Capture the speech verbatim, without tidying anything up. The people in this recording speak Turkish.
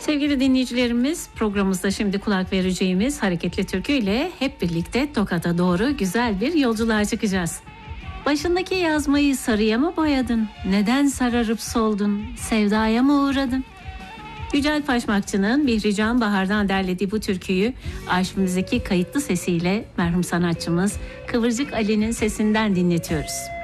Sevgili dinleyicilerimiz, programımızda şimdi kulak vereceğimiz hareketli türküyle hep birlikte Tokat'a doğru güzel bir yolculuğa çıkacağız. Başındaki yazmayı sarıya mı boyadın? Neden sararıp soldun? Sevdaya mı uğradın? Yücel Paşmakçı'nın Mihrican Bahar'dan derlediği bu türküyü arşivimizdeki kayıtlı sesiyle merhum sanatçımız Kıvırcık Ali'nin sesinden dinletiyoruz.